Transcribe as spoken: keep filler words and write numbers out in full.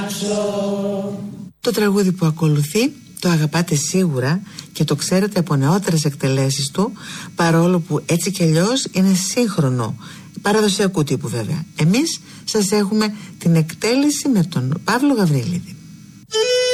Το τραγούδι που ακολουθεί το αγαπάτε σίγουρα και το ξέρετε από νεότερες εκτελέσεις του, παρόλο που έτσι κι αλλιώς είναι σύγχρονο, παραδοσιακού τύπου βέβαια. Εμείς σας έχουμε την εκτέλεση με τον Παύλο Γαβρίληδη.